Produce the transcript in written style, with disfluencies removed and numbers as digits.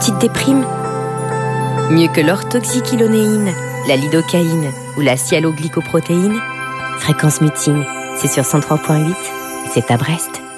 Petite déprime? Mieux que l'orthoxyclonéine, la lidocaïne ou la sialoglycoprotéine? Fréquence Mutine, c'est sur 103.8 et c'est à Brest.